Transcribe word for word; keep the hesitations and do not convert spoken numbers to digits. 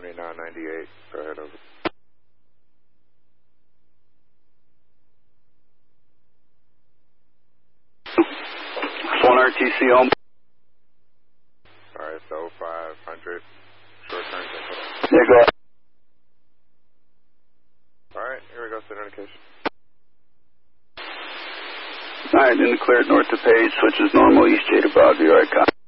seventy-nine ninety-eight. Go ahead, over. One R T C home. Alright, so five hundred. Short term. Yeah, go ahead. Alright, here we go, send indication. Alright, in the clear north to page, switch as normal, East J to Broadview, alright, copy.